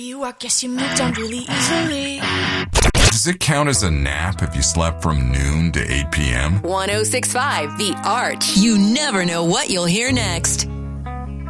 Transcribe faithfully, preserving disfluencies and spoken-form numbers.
You, I guess you moved on really easily. Does it count as a nap if you slept from noon to eight p.m.? one oh six point five The Arch. You never know what you'll hear next.